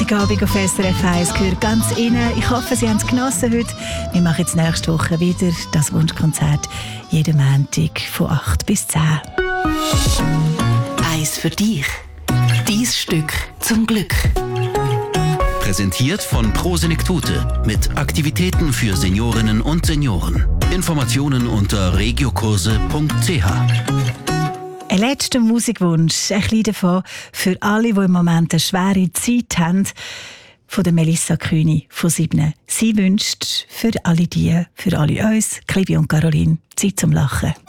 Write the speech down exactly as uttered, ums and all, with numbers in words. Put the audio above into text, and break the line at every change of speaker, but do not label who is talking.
Freitagabend auf S R F eins gehört ganz innen. Ich hoffe, Sie haben es genossen heute. Wir machen jetzt nächste Woche wieder das Wunschkonzert. Jeden Montag von acht bis zehn.
Eins für dich. Dein Stück zum Glück.
Präsentiert von Pro Senektute mit Aktivitäten für Seniorinnen und Senioren. Informationen unter regiokurse punkt c h.
Ein letzter Musikwunsch, ein bisschen davon für alle, die im Moment eine schwere Zeit haben, von der Melissa Kühni von Siebne. Sie wünscht für alle die, für alle uns, Klibi und Caroline, Zeit zum Lachen.